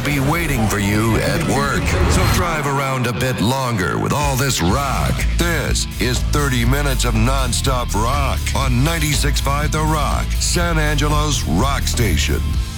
will be waiting for you at work. So drive around a bit longer with all this rock. This is 30 minutes of nonstop rock on 96.5 The Rock, San Angelo's rock station.